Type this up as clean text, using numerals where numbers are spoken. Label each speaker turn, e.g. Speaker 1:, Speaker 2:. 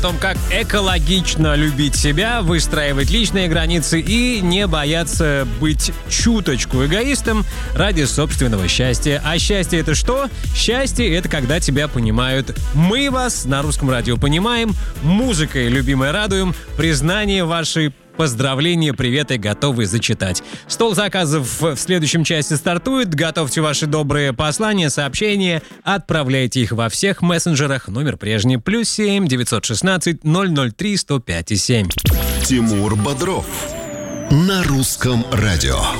Speaker 1: о том, как экологично любить себя, выстраивать личные границы и не бояться быть чуточку эгоистом ради собственного счастья. А счастье — это что? Счастье — это когда тебя понимают. Мы вас на Русском радио понимаем, музыкой любимой радуем, признание ваши, поздравления, приветы готовы зачитать. Стол заказов в следующем части стартует. Готовьте ваши добрые послания, сообщения. Отправляйте их во всех мессенджерах. Номер прежний. +7 916 003 105 7.
Speaker 2: Тимур Бодров на Русском радио.